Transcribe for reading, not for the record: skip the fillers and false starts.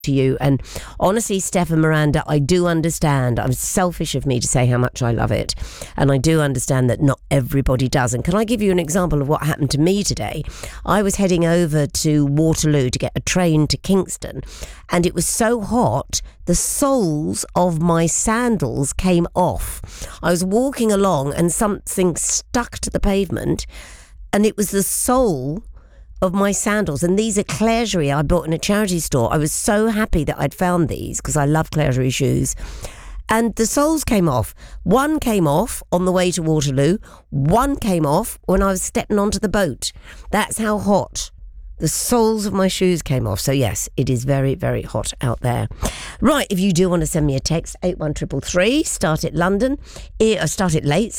to you. And honestly, Steph and Miranda, I do understand. I'm selfish of me to say how much I love it. And I do understand that not everybody does. And can I give you an example of what happened to me today? I was heading over to Waterloo to get a train to Kingston, and it was so hot, the soles of my sandals came off. I was walking along and something stuck to the pavement, and it was the sole of my sandals. And these are Claire's I bought in a charity store. I was so happy that I'd found these because I love Claire's shoes. And the soles came off. One came off on the way to Waterloo. One came off when I was stepping onto the boat. That's how hot the soles of my shoes came off. So yes, it is very, very hot out there. Right, if you do want to send me a text, 81333, start it late,